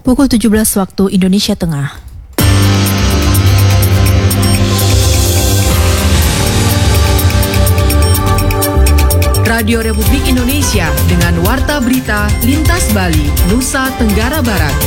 Pukul 17 waktu Indonesia Tengah. Radio Republik Indonesia dengan Warta Berita Lintas Bali, Nusa Tenggara Barat.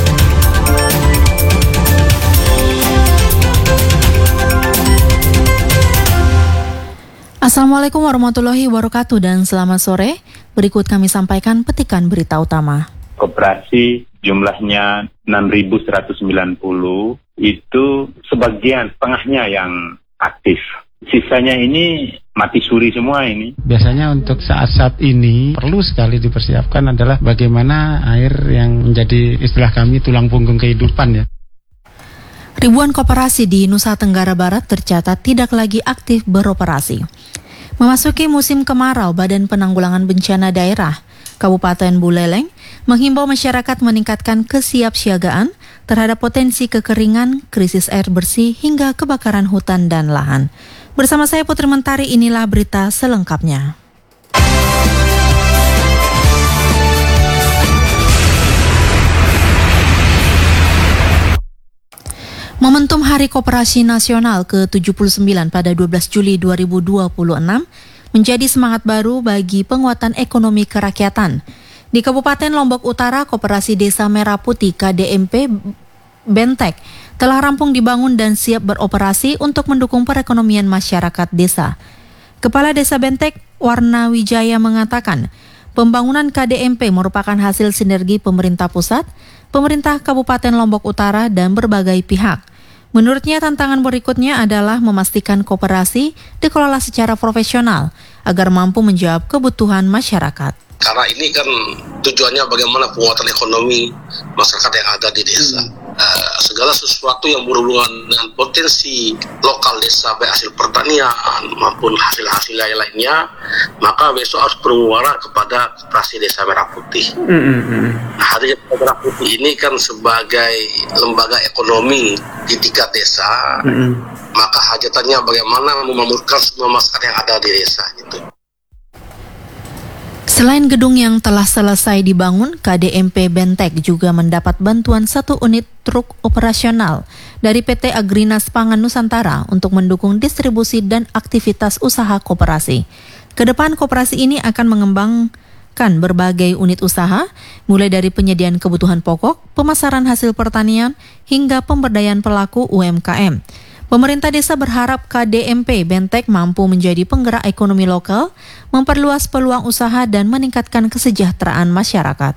Assalamualaikum warahmatullahi wabarakatuh dan selamat sore. Berikut kami sampaikan petikan berita utama. Koperasi jumlahnya 6.190, itu sebagian setengahnya yang aktif. Sisanya ini mati suri semua ini. Biasanya untuk saat-saat ini perlu sekali dipersiapkan adalah bagaimana air yang menjadi istilah kami tulang punggung kehidupan ya. Ribuan koperasi di Nusa Tenggara Barat tercatat tidak lagi aktif beroperasi. Memasuki musim kemarau, Badan Penanggulangan Bencana Daerah Kabupaten Buleleng menghimbau masyarakat meningkatkan kesiapsiagaan terhadap potensi kekeringan, krisis air bersih, hingga kebakaran hutan dan lahan. Bersama saya Putri Mentari, inilah berita selengkapnya. Momentum Hari Koperasi Nasional ke-79 pada 12 Juli 2026 menjadi semangat baru bagi penguatan ekonomi kerakyatan. Di Kabupaten Lombok Utara, Koperasi Desa Merah Putih KDMP Bentek telah rampung dibangun dan siap beroperasi untuk mendukung perekonomian masyarakat desa. Kepala Desa Bentek, Warna Wijaya, mengatakan pembangunan KDMP merupakan hasil sinergi pemerintah pusat, pemerintah Kabupaten Lombok Utara, dan berbagai pihak. Menurutnya, tantangan berikutnya adalah memastikan koperasi dikelola secara profesional agar mampu menjawab kebutuhan masyarakat. Karena ini kan tujuannya bagaimana penguatan ekonomi masyarakat yang ada di desa. Segala sesuatu yang berhubungan dengan potensi lokal desa, baik hasil pertanian maupun hasil-hasil lainnya, maka besok harus bermuara kepada Koperasi Desa Merah Putih. Nah, Hari Merah Putih ini kan sebagai lembaga ekonomi di tingkat desa, maka hajatannya bagaimana memakmurkan semua masyarakat yang ada di desa gitu. Selain gedung yang telah selesai dibangun, KDMP Bentek juga mendapat bantuan 1 unit truk operasional dari PT Agrinas Pangan Nusantara untuk mendukung distribusi dan aktivitas usaha koperasi. Kedepan koperasi ini akan mengembangkan berbagai unit usaha, mulai dari penyediaan kebutuhan pokok, pemasaran hasil pertanian, hingga pemberdayaan pelaku UMKM. Pemerintah desa berharap KDMP Bentek mampu menjadi penggerak ekonomi lokal, memperluas peluang usaha, dan meningkatkan kesejahteraan masyarakat.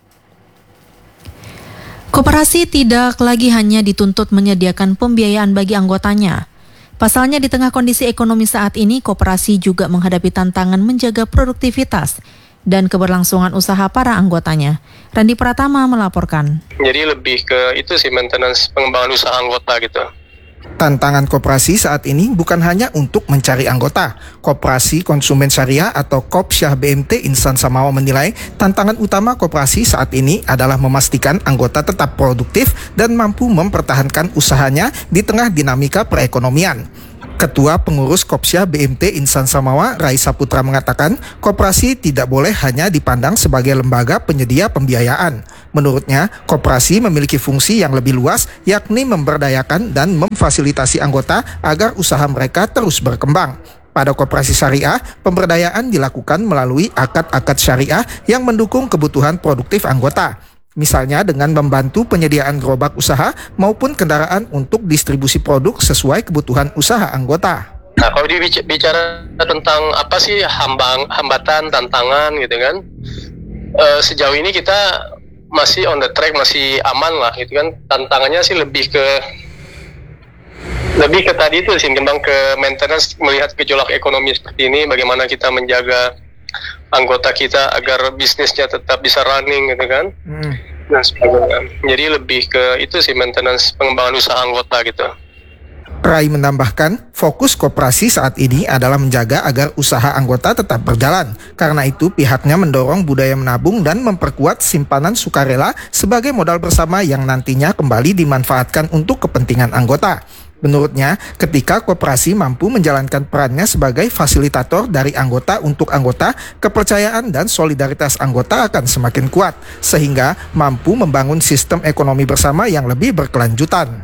Koperasi tidak lagi hanya dituntut menyediakan pembiayaan bagi anggotanya. Pasalnya, di tengah kondisi ekonomi saat ini, koperasi juga menghadapi tantangan menjaga produktivitas dan keberlangsungan usaha para anggotanya. Randi Pratama melaporkan. Jadi lebih ke itu sih, maintenance pengembangan usaha anggota gitu. Tantangan koperasi saat ini bukan hanya untuk mencari anggota. Koperasi Konsumen Syariah atau Kopsyah BMT Insan Samawa menilai tantangan utama koperasi saat ini adalah memastikan anggota tetap produktif dan mampu mempertahankan usahanya di tengah dinamika perekonomian. Ketua Pengurus Kopsyah BMT Insan Samawa, Raisa Putra, mengatakan koperasi tidak boleh hanya dipandang sebagai lembaga penyedia pembiayaan. Menurutnya, koperasi memiliki fungsi yang lebih luas, yakni memberdayakan dan memfasilitasi anggota agar usaha mereka terus berkembang. Pada koperasi syariah, pemberdayaan dilakukan melalui akad-akad syariah yang mendukung kebutuhan produktif anggota. Misalnya dengan membantu penyediaan gerobak usaha maupun kendaraan untuk distribusi produk sesuai kebutuhan usaha anggota. Nah, kalau bicara tentang apa sih hambatan, tantangan gitu kan, sejauh ini kita masih on the track, masih aman lah gitu kan. Tantangannya sih lebih ke tadi itu sih, tentang ke maintenance, melihat gejolak ekonomi seperti ini, bagaimana kita menjaga anggota kita agar bisnisnya tetap bisa running gitu kan. Dan sebagainya. Jadi lebih ke itu sih, maintenance pengembangan usaha anggota gitu. Rai menambahkan, fokus koperasi saat ini adalah menjaga agar usaha anggota tetap berjalan. Karena itu pihaknya mendorong budaya menabung dan memperkuat simpanan sukarela sebagai modal bersama yang nantinya kembali dimanfaatkan untuk kepentingan anggota. Menurutnya, ketika koperasi mampu menjalankan perannya sebagai fasilitator dari anggota untuk anggota, kepercayaan dan solidaritas anggota akan semakin kuat, sehingga mampu membangun sistem ekonomi bersama yang lebih berkelanjutan.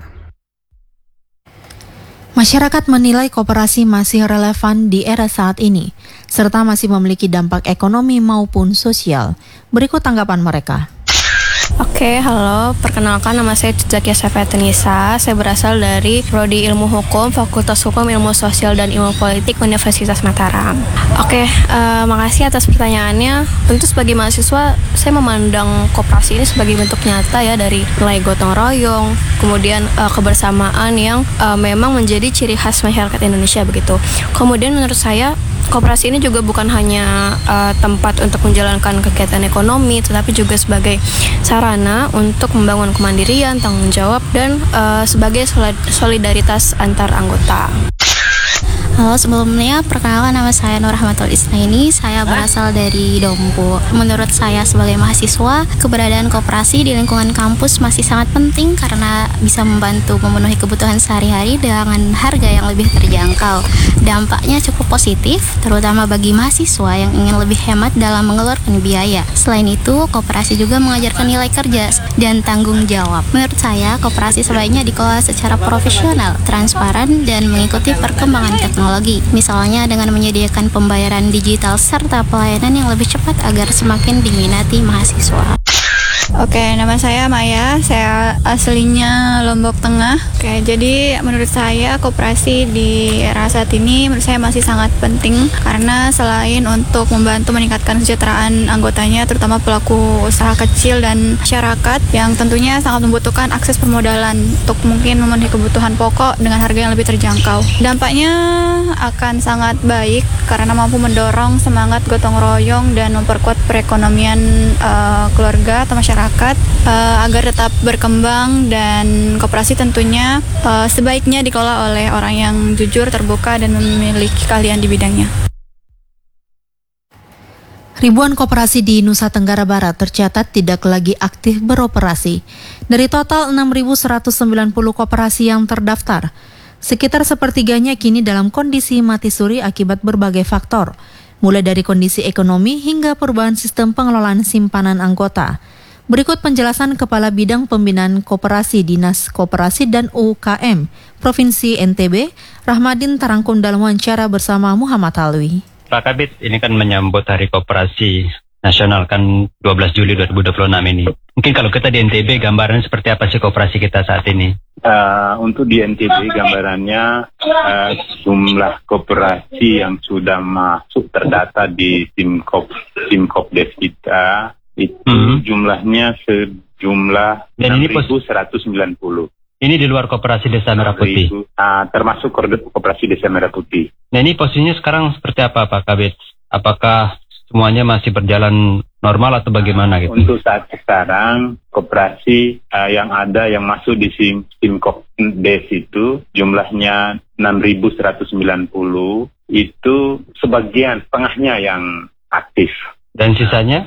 Masyarakat menilai koperasi masih relevan di era saat ini, serta masih memiliki dampak ekonomi maupun sosial. Berikut tanggapan mereka. Oke, halo. Perkenalkan, nama saya Zakia Sefetinisa. Saya berasal dari Prodi Ilmu Hukum, Fakultas Hukum, Ilmu Sosial, dan Ilmu Politik Universitas Mataram. Oke, makasih atas pertanyaannya. Tentu sebagai mahasiswa, saya memandang koperasi ini sebagai bentuk nyata ya dari nilai gotong royong, kemudian kebersamaan yang memang menjadi ciri khas masyarakat Indonesia begitu. Kemudian menurut saya, koperasi ini juga bukan hanya tempat untuk menjalankan kegiatan ekonomi, tetapi juga sebagai sarana untuk membangun kemandirian, tanggung jawab, dan sebagai solidaritas antar anggota. Halo, sebelumnya perkenalkan, nama saya Nur Rahmatul Isnaini. Saya berasal dari Dompu. Menurut saya sebagai mahasiswa, keberadaan koperasi di lingkungan kampus masih sangat penting karena bisa membantu memenuhi kebutuhan sehari-hari dengan harga yang lebih terjangkau. Dampaknya cukup positif, terutama bagi mahasiswa yang ingin lebih hemat dalam mengeluarkan biaya. Selain itu, koperasi juga mengajarkan nilai kerja dan tanggung jawab. Menurut saya, koperasi sebaiknya dikelola secara profesional, transparan, dan mengikuti perkembangan teknologi. Misalnya dengan menyediakan pembayaran digital serta pelayanan yang lebih cepat agar semakin diminati mahasiswa. Oke, nama saya Maya, saya aslinya Lombok Tengah. Oke, jadi menurut saya koperasi di era saat ini menurut saya masih sangat penting karena selain untuk membantu meningkatkan kesejahteraan anggotanya, terutama pelaku usaha kecil dan masyarakat yang tentunya sangat membutuhkan akses permodalan untuk mungkin memenuhi kebutuhan pokok dengan harga yang lebih terjangkau. Dampaknya akan sangat baik karena mampu mendorong semangat gotong royong dan memperkuat perekonomian keluarga atau masyarakat agar tetap berkembang, dan koperasi tentunya sebaiknya dikelola oleh orang yang jujur, terbuka, dan memiliki keahlian di bidangnya. Ribuan koperasi di Nusa Tenggara Barat tercatat tidak lagi aktif beroperasi. Dari total 6.190 koperasi yang terdaftar, sekitar sepertiganya kini dalam kondisi mati suri akibat berbagai faktor, mulai dari kondisi ekonomi hingga perubahan sistem pengelolaan simpanan anggota. Berikut penjelasan Kepala Bidang Pembinaan Koperasi Dinas Koperasi dan UKM Provinsi NTB, Rahmadin Tarangkum dalam wawancara bersama Muhammad Alwi. Pak Kabit, ini kan menyambut Hari Koperasi Nasional kan 12 Juli 2026 ini. Mungkin kalau kita di NTB gambaran seperti apa sih koperasi kita saat ini? Untuk di NTB gambarannya jumlah koperasi yang sudah masuk terdata di Simkopdes kita itu jumlahnya sejumlah 6.190. Ini di luar koperasi Desa Merah Putih? Termasuk koperasi Desa Merah Putih. Nah, ini posisinya sekarang seperti apa Pak Kabit? Apakah semuanya masih berjalan normal atau bagaimana gitu? Untuk saat sekarang koperasi yang ada yang masuk di Simkopdes itu jumlahnya 6.190, itu sebagian setengahnya yang aktif. Dan sisanya?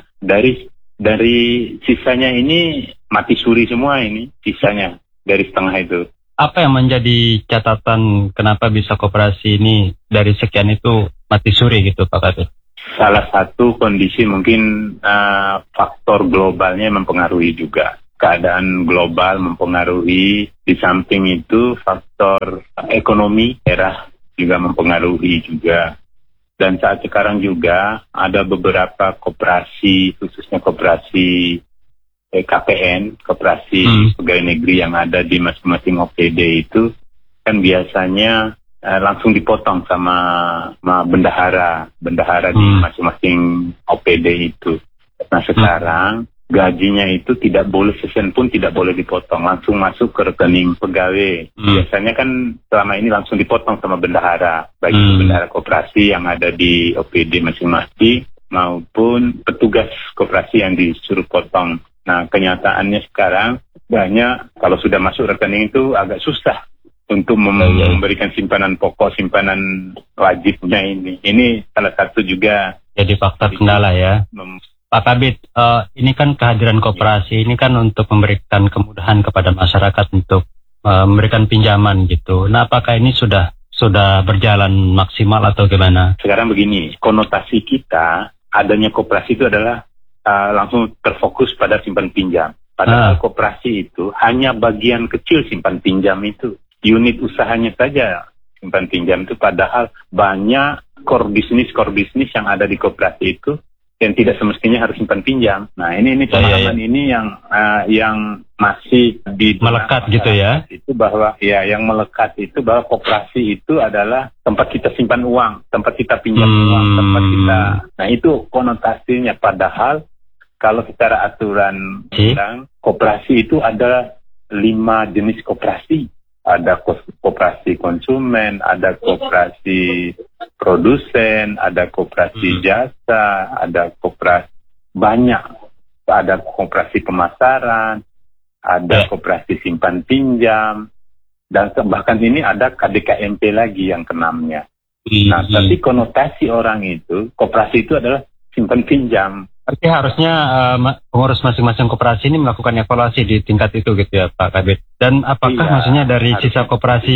Dari sisanya ini mati suri semua, ini sisanya dari setengah itu. Apa yang menjadi catatan kenapa bisa koperasi ini dari sekian itu mati suri gitu Pak Kabit? Salah satu kondisi mungkin faktor globalnya mempengaruhi juga. Keadaan global mempengaruhi, di samping itu faktor ekonomi daerah juga mempengaruhi juga. Dan saat sekarang juga ada beberapa koperasi, khususnya koperasi KPN, koperasi pegawai negeri yang ada di masing-masing OPD itu, kan biasanya langsung dipotong sama bendahara di masing-masing OPD itu. Nah sekarang gajinya itu tidak boleh, sesen pun tidak boleh dipotong, langsung masuk ke rekening pegawai. Biasanya kan selama ini langsung dipotong sama bendahara, baik bendahara koperasi yang ada di OPD masing-masing maupun petugas koperasi yang disuruh potong. Nah kenyataannya sekarang banyak kalau sudah masuk rekening itu agak susah untuk memberikan simpanan pokok, simpanan wajibnya ini. Ini salah satu juga jadi faktor kendala ya. Pak Kabit, ini kan kehadiran koperasi ini kan untuk memberikan kemudahan kepada masyarakat untuk memberikan pinjaman gitu. Nah, apakah ini sudah berjalan maksimal atau gimana? Sekarang begini, konotasi kita adanya koperasi itu adalah langsung terfokus pada simpan pinjam. Padahal koperasi itu hanya bagian kecil simpan pinjam itu. Unit usahanya saja simpan pinjam itu, padahal banyak core bisnis yang ada di koperasi itu yang tidak semestinya harus simpan pinjam. Nah, ini pemahaman ini yang masih di melekat gitu ya. Itu bahwa yang melekat itu bahwa koperasi itu adalah tempat kita simpan uang, tempat kita pinjam uang, tempat kita. Nah, itu konotasinya, padahal kalau secara aturan koperasi itu ada 5 jenis koperasi. Ada koperasi konsumen, ada koperasi produsen, ada koperasi jasa, ada koperasi banyak, ada koperasi pemasaran, ada koperasi simpan pinjam, dan bahkan ini ada KDKMP lagi yang keenamnya. Nah, tapi konotasi orang itu, koperasi itu adalah simpan pinjam. Berarti harusnya pengurus masing-masing koperasi ini melakukan evaluasi di tingkat itu gitu ya Pak Kabid. Dan apakah maksudnya dari sisa koperasi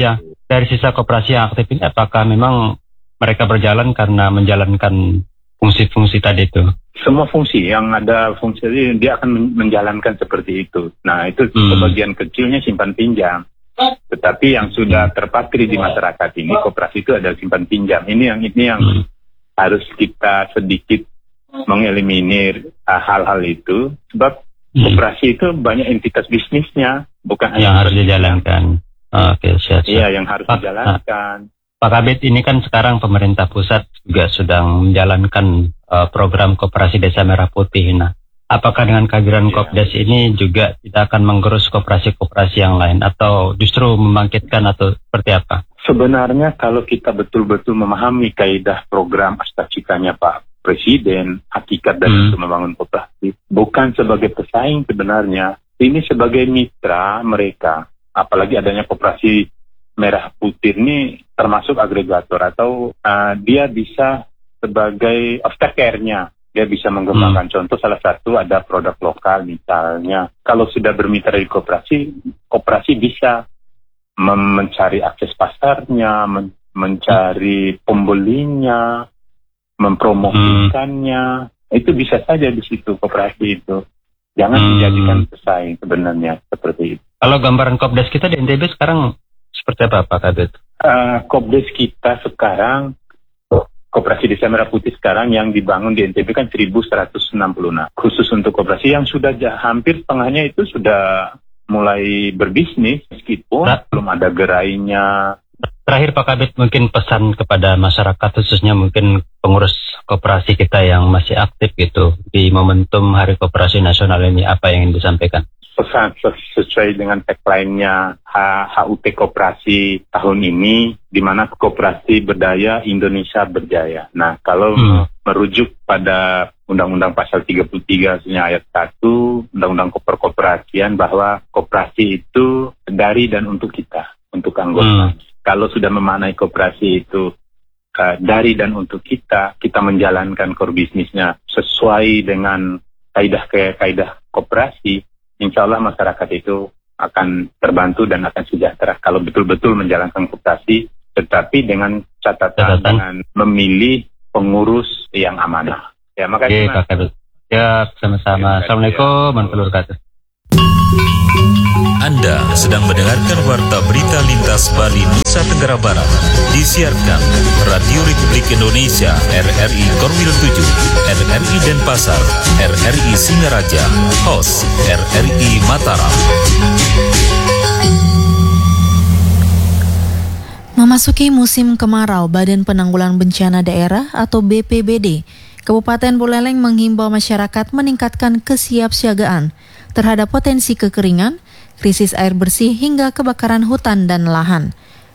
yang aktif ini, apakah memang mereka berjalan karena menjalankan fungsi-fungsi tadi itu? Semua fungsi yang ada fungsi ini dia akan menjalankan seperti itu. Nah, itu sebagian kecilnya simpan pinjam. Tetapi yang sudah terpatri di masyarakat ini, koperasi itu adalah simpan pinjam. Ini yang harus kita sedikit mengeliminir hal-hal itu, sebab koperasi itu banyak entitas bisnisnya, bukan yang harus dijalankan. Oke, siap. Iya, yang harus dijalankan. Pak Kabid, ini kan sekarang pemerintah pusat juga sedang menjalankan program Koperasi Desa Merah Putih. Nah, apakah dengan kehadiran Kopdes ini juga tidak akan menggerus koperasi-koperasi yang lain, atau justru membangkitkan, atau seperti apa? Sebenarnya kalau kita betul-betul memahami kaidah program Astacitanya Pak Presiden, hakikat dari untuk membangun koperasi, bukan sebagai pesaing sebenarnya, ini sebagai mitra mereka. Apalagi adanya Koperasi Merah Putih ini termasuk agregator, atau dia bisa sebagai aftercare-nya, dia bisa mengembangkan. Contoh salah satu ada produk lokal misalnya. Kalau sudah bermitra di koperasi bisa mencari akses pasarnya, mencari pembelinya, mempromosikannya, itu bisa saja di situ koperasi itu. Jangan dijadikan pesaing sebenarnya seperti itu. Kalau gambaran Kopdes kita di NTB sekarang seperti apa Pak Kabid? Kopdes kita sekarang, Koperasi Desa Merah Putih sekarang yang dibangun di NTB kan 1166. Khusus untuk koperasi yang sudah hampir setengahnya itu sudah mulai berbisnis, meskipun belum ada gerainya. Terakhir Pak Kabid, mungkin pesan kepada masyarakat, khususnya mungkin pengurus koperasi kita yang masih aktif gitu di momentum Hari Koperasi Nasional ini, apa yang ingin disampaikan? Pesan sesuai dengan tagline-nya HUT Koperasi tahun ini, di mana koperasi berdaya, Indonesia berjaya. Nah, kalau merujuk pada Undang-Undang Pasal 33 ayat 1 Undang-Undang Perkoperasian, bahwa koperasi itu dari dan untuk kita, untuk anggota. Kalau sudah memaknai koperasi itu dari dan untuk kita menjalankan core bisnisnya sesuai dengan kaidah koperasi, insya Allah masyarakat itu akan terbantu dan akan sejahtera kalau betul-betul menjalankan koperasi, tetapi dengan catatan dengan memilih pengurus yang amanah. Ya, makasih. Oke, Pak Kabid. Ya, sama-sama. Assalamualaikum warahmatullahi wabarakatuh. Anda sedang mendengarkan Warta Berita Lintas Bali Nusa Tenggara Barat, disiarkan Radio Republik Indonesia RRI Korwil 7, RRI Denpasar, RRI Singaraja, host RRI Mataram. Memasuki musim kemarau, Badan Penanggulangan Bencana Daerah atau BPBD Kabupaten Buleleng menghimbau masyarakat meningkatkan kesiapsiagaan terhadap potensi kekeringan, krisis air bersih hingga kebakaran hutan dan lahan.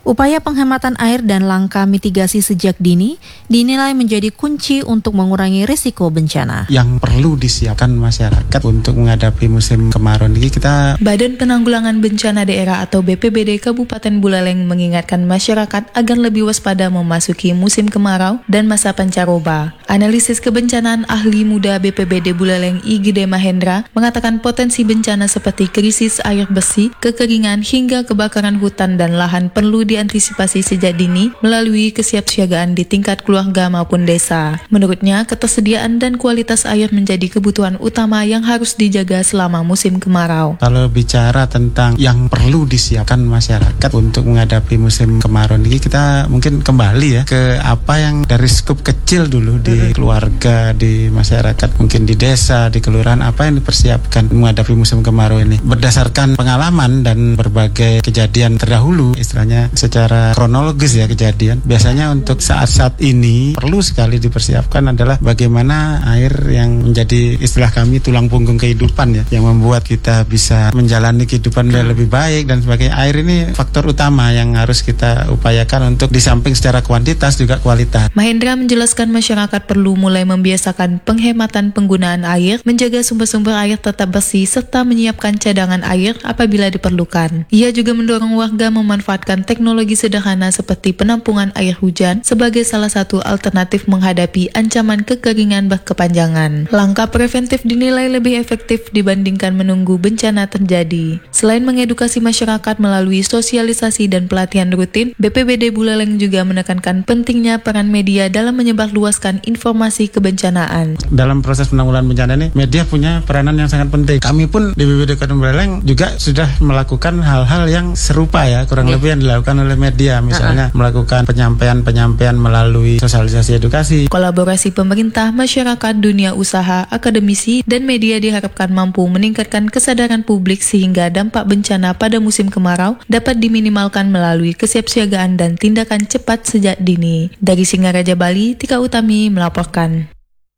Upaya penghematan air dan langkah mitigasi sejak dini dinilai menjadi kunci untuk mengurangi risiko bencana. Yang perlu disiapkan masyarakat untuk menghadapi musim kemarau ini Badan Penanggulangan Bencana Daerah atau BPBD Kabupaten Buleleng mengingatkan masyarakat agar lebih waspada memasuki musim kemarau dan masa pancaroba. Analisis kebencanaan ahli muda BPBD Buleleng I. Gede Mahendra mengatakan potensi bencana seperti krisis air bersih, kekeringan hingga kebakaran hutan dan lahan perlu diantisipasi sejak dini melalui kesiapsiagaan di tingkat keluarga maupun desa. Menurutnya, ketersediaan dan kualitas air menjadi kebutuhan utama yang harus dijaga selama musim kemarau. Kalau bicara tentang yang perlu disiapkan masyarakat untuk menghadapi musim kemarau ini, kita mungkin kembali ya ke apa yang dari skup kecil dulu di keluarga, di masyarakat, mungkin di desa, di kelurahan, apa yang dipersiapkan menghadapi musim kemarau ini. Berdasarkan pengalaman dan berbagai kejadian terdahulu, istilahnya secara kronologis ya kejadian, biasanya untuk saat-saat ini perlu sekali dipersiapkan adalah bagaimana air yang menjadi istilah kami tulang punggung kehidupan ya, yang membuat kita bisa menjalani kehidupan lebih baik dan sebagainya. Air ini faktor utama yang harus kita upayakan untuk di samping secara kuantitas juga kualitas. Mahendra menjelaskan masyarakat perlu mulai membiasakan penghematan penggunaan air, menjaga sumber-sumber air tetap bersih serta menyiapkan cadangan air apabila diperlukan. Ia juga mendorong warga memanfaatkan teknologi sederhana seperti penampungan air hujan sebagai salah satu alternatif menghadapi ancaman kekeringan berkepanjangan. Langkah preventif dinilai lebih efektif dibandingkan menunggu bencana terjadi. Selain mengedukasi masyarakat melalui sosialisasi dan pelatihan rutin, BPBD Buleleng juga menekankan pentingnya peran media dalam menyebarluaskan informasi kebencanaan. Dalam proses penanggulangan bencana ini, media punya peranan yang sangat penting. Kami pun di BPBD Kabupaten Buleleng juga sudah melakukan hal-hal yang serupa ya, kurang lebih yang dilakukan oleh media, misalnya melakukan penyampaian melalui sosialisasi edukasi. Kolaborasi pemerintah, masyarakat, dunia usaha, akademisi, dan media diharapkan mampu meningkatkan kesadaran publik sehingga dampak bencana pada musim kemarau dapat diminimalkan melalui kesiapsiagaan dan tindakan cepat sejak dini. Dari Singaraja, Bali, Tika Utami melaporkan.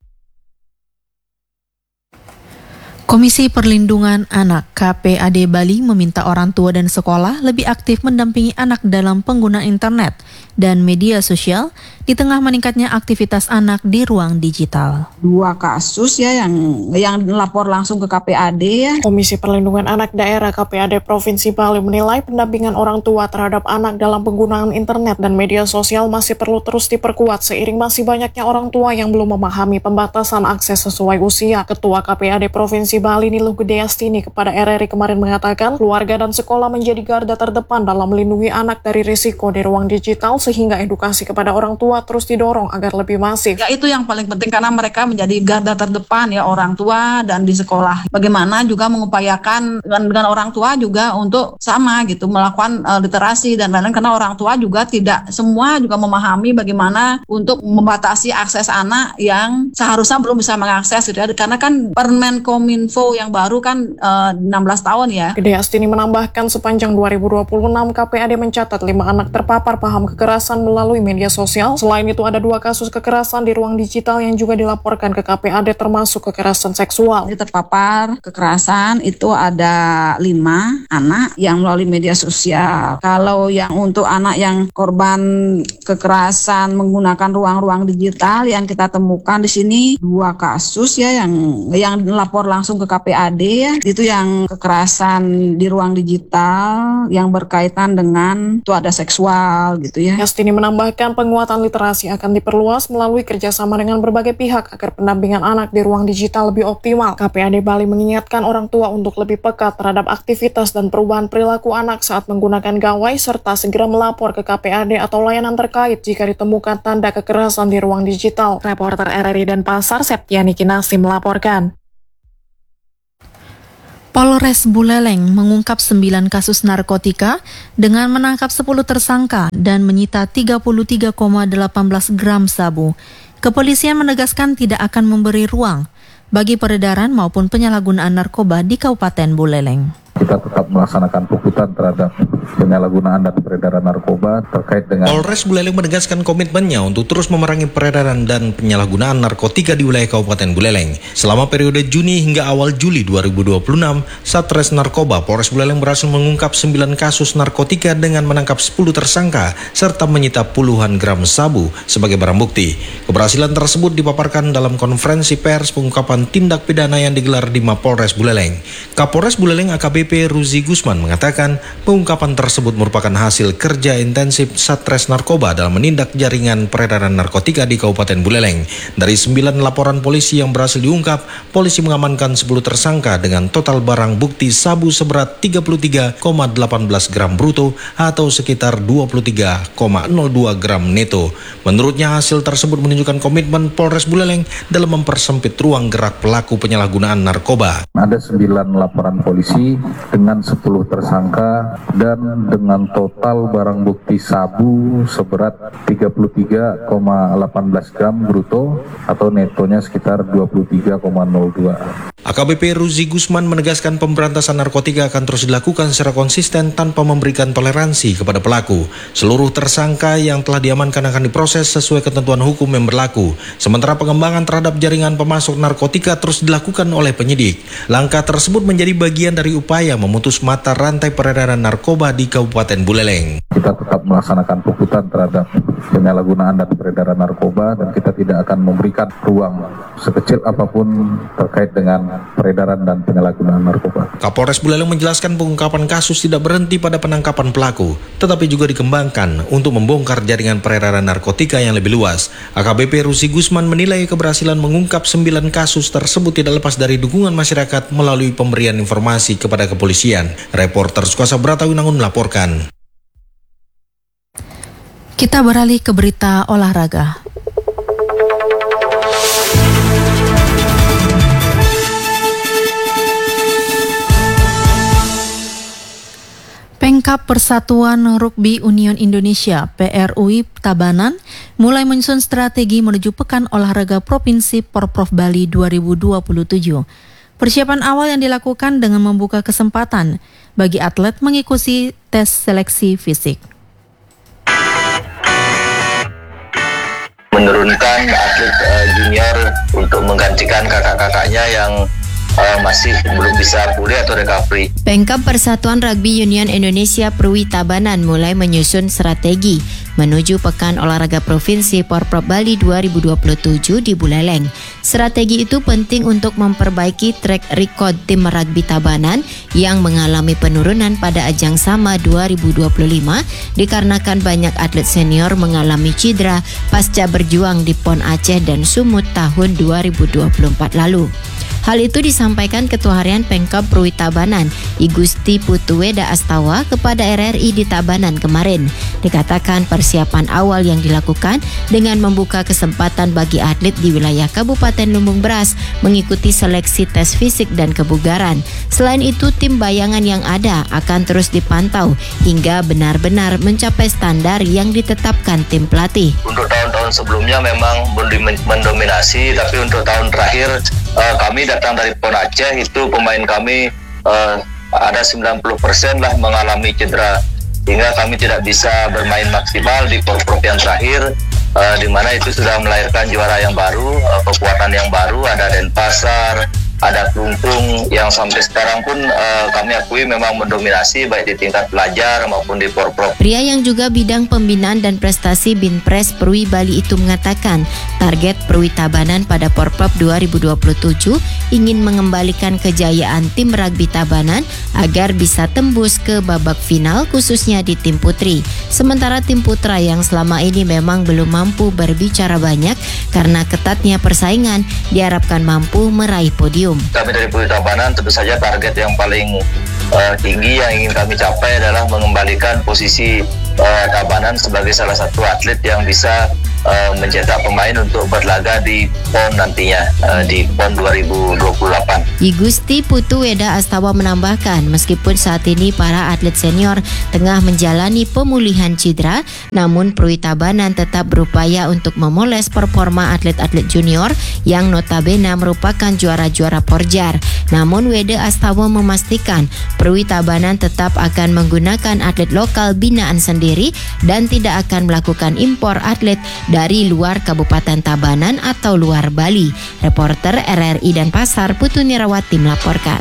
Komisi Perlindungan Anak KPAD Bali meminta orang tua dan sekolah lebih aktif mendampingi anak dalam penggunaan internet dan media sosial di tengah meningkatnya aktivitas anak di ruang digital. 2 kasus ya yang lapor langsung ke KPAD ya. Komisi Perlindungan Anak Daerah KPAD Provinsi Bali menilai pendampingan orang tua terhadap anak dalam penggunaan internet dan media sosial masih perlu terus diperkuat seiring masih banyaknya orang tua yang belum memahami pembatasan akses sesuai usia. Ketua KPAD Provinsi Bali Niluh Gedeyastini kepada RRI kemarin mengatakan keluarga dan sekolah menjadi garda terdepan dalam melindungi anak dari risiko di ruang digital sehingga edukasi kepada orang tua terus didorong agar lebih masif. Ya itu yang paling penting karena mereka menjadi garda terdepan ya orang tua dan di sekolah. Bagaimana juga mengupayakan dengan orang tua juga untuk sama gitu melakukan literasi dan lain-lain karena orang tua juga tidak semua juga memahami bagaimana untuk membatasi akses anak yang seharusnya belum bisa mengakses gitu ya karena kan Permen Kominfo yang baru kan 16 tahun ya. Gedeyastini menambahkan sepanjang 2026 KPAD mencatat 5 anak terpapar paham kekerasan melalui media sosial. Selain itu ada 2 kasus kekerasan di ruang digital yang juga dilaporkan ke KPAD termasuk kekerasan seksual. Terpapar kekerasan itu ada 5 anak yang melalui media sosial. Kalau yang untuk anak yang korban kekerasan menggunakan ruang-ruang digital yang kita temukan di sini 2 kasus ya yang lapor langsung ke KPAD ya. Itu yang kekerasan di ruang digital yang berkaitan dengan itu ada seksual gitu ya. Yastini menambahkan penguatan literasi akan diperluas melalui kerjasama dengan berbagai pihak agar pendampingan anak di ruang digital lebih optimal. KPAD Bali mengingatkan orang tua untuk lebih peka terhadap aktivitas dan perubahan perilaku anak saat menggunakan gawai serta segera melapor ke KPAD atau layanan terkait jika ditemukan tanda kekerasan di ruang digital. Reporter RRI Denpasar Septiani Kinasi melaporkan. Polres Buleleng mengungkap 9 kasus narkotika dengan menangkap 10 tersangka dan menyita 33,18 gram sabu. Kepolisian menegaskan tidak akan memberi ruang bagi peredaran maupun penyalahgunaan narkoba di Kabupaten Buleleng. Kita tetap melaksanakan pukutan terhadap penyalahgunaan dan peredaran narkoba terkait dengan Polres Buleleng menegaskan komitmennya untuk terus memerangi peredaran dan penyalahgunaan narkotika di wilayah Kabupaten Buleleng. Selama periode Juni hingga awal Juli 2026, Satres Narkoba Polres Buleleng berhasil mengungkap 9 kasus narkotika dengan menangkap 10 tersangka serta menyita puluhan gram sabu sebagai barang bukti. Keberhasilan tersebut dipaparkan dalam konferensi pers pengungkapan tindak pidana yang digelar di Mapolres Buleleng. Kapolres Buleleng AKBP Ruzi Gusman mengatakan pengungkapan tersebut merupakan hasil kerja intensif Satres Narkoba dalam menindak jaringan peredaran narkotika di Kabupaten Buleleng. Dari 9 laporan polisi yang berhasil diungkap, polisi mengamankan 10 tersangka dengan total barang bukti sabu seberat 33,18 gram bruto atau sekitar 23,02 gram neto. Menurutnya hasil tersebut menunjukkan komitmen Polres Buleleng dalam mempersempit ruang gerak pelaku penyalahgunaan narkoba. Ada 9 laporan polisi dengan 10 tersangka dan dengan total barang bukti sabu seberat 33,18 gram bruto atau netonya sekitar 23,02. AKBP Ruzi Gusman menegaskan pemberantasan narkotika akan terus dilakukan secara konsisten tanpa memberikan toleransi kepada pelaku. Seluruh tersangka yang telah diamankan akan diproses sesuai ketentuan hukum yang berlaku. Sementara pengembangan terhadap jaringan pemasok narkotika terus dilakukan oleh penyidik. Langkah tersebut menjadi bagian dari upaya memutus mata rantai peredaran narkoba di Kabupaten Buleleng. Kita tetap melaksanakan pukutan terhadap penyalahgunaan dan peredaran narkoba dan kita tidak akan memberikan ruang sekecil apapun terkait dengan peredaran dan penyalahgunaan narkoba. Kapolres Buleleng menjelaskan pengungkapan kasus tidak berhenti pada penangkapan pelaku, tetapi juga dikembangkan untuk membongkar jaringan peredaran narkotika yang lebih luas. AKBP Ruzi Gusman menilai keberhasilan mengungkap 9 kasus tersebut tidak lepas dari dukungan masyarakat melalui pemberian informasi kepada kepolisian. Reporter Sukuasa Bratawinangun melaporkan. Kita beralih ke berita olahraga. Pengkap Persatuan Rugby Union Indonesia (PRUI) Tabanan mulai menyusun strategi menuju Pekan Olahraga Provinsi Porprov Bali 2027. Persiapan awal yang dilakukan dengan membuka kesempatan bagi atlet mengikuti tes seleksi fisik. Menurunkan atlet junior untuk menggantikan kakak-kakaknya yang masih belum bisa pulih atau recovery. Pengkap Persatuan Rugby Union Indonesia PRUI Tabanan mulai menyusun strategi menuju Pekan Olahraga Provinsi Porprov Bali 2027 di Buleleng. Strategi itu penting untuk memperbaiki track record tim rugby Tabanan yang mengalami penurunan pada ajang sama 2025 dikarenakan banyak atlet senior mengalami cedera pasca berjuang di PON Aceh dan Sumut tahun 2024 lalu. Hal itu disampaikan Ketua Harian Pengkap PRUI Tabanan, I Gusti Putuweda Astawa kepada RRI di Tabanan kemarin. Dikatakan persiapan awal yang dilakukan dengan membuka kesempatan bagi atlet di wilayah Kabupaten Lumbung Beras mengikuti seleksi tes fisik dan kebugaran. Selain itu, tim bayangan yang ada akan terus dipantau hingga benar-benar mencapai standar yang ditetapkan tim pelatih. Untuk tahun-tahun sebelumnya memang mendominasi, tapi untuk tahun terakhir kami datang dari PON Aceh, itu pemain kami ada 90% lah mengalami cedera, hingga kami tidak bisa bermain maksimal di Porprov yang terakhir, di mana itu sudah melahirkan juara yang baru, kekuatan yang baru, ada Denpasar, ada Klungkung yang sampai sekarang pun kami akui memang mendominasi baik di tingkat pelajar maupun di Porprov. Pria yang juga bidang pembinaan dan prestasi Binpres PRUI Bali itu mengatakan target PRUI Tabanan pada Porprov 2027 ingin mengembalikan kejayaan tim rugby Tabanan agar bisa tembus ke babak final khususnya di tim putri. Sementara tim putra yang selama ini memang belum mampu berbicara banyak karena ketatnya persaingan diharapkan mampu meraih podium. Kami dari PRUI Tabanan tentu saja target yang paling tinggi yang ingin kami capai adalah mengembalikan posisi Tabanan sebagai salah satu atlet yang bisa mencetak pemain untuk berlaga di PON nantinya, di PON 2028. I Gusti Putu Weda Astawa menambahkan, meskipun saat ini para atlet senior tengah menjalani pemulihan cedera, namun Pruwi Tabanan tetap berupaya untuk memoles performa atlet-atlet junior yang notabene merupakan juara-juara Porjar. Namun Weda Astawa memastikan Pruwi Tabanan tetap akan menggunakan atlet lokal binaan sendiri dan tidak akan melakukan impor atlet dari luar Kabupaten Tabanan atau luar Bali. Reporter RRI Denpasar Putu Nirawati melaporkan.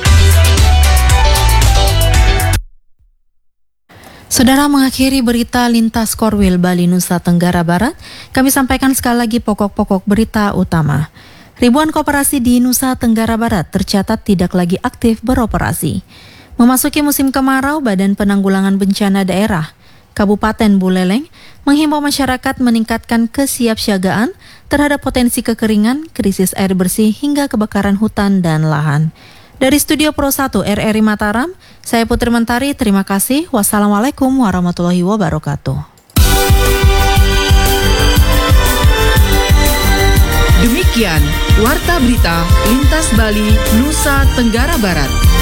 Saudara, mengakhiri berita lintas Korwil Bali Nusa Tenggara Barat, kami sampaikan sekali lagi pokok-pokok berita utama. Ribuan koperasi di Nusa Tenggara Barat tercatat tidak lagi aktif beroperasi. Memasuki musim kemarau, Badan Penanggulangan Bencana Daerah Kabupaten Buleleng menghimbau masyarakat meningkatkan kesiapsiagaan terhadap potensi kekeringan, krisis air bersih hingga kebakaran hutan dan lahan. Dari Studio Pro 1 RRI Mataram, saya Putri Mentari, terima kasih. Wassalamualaikum warahmatullahi wabarakatuh. Demikian Warta Berita Lintas Bali Nusa Tenggara Barat.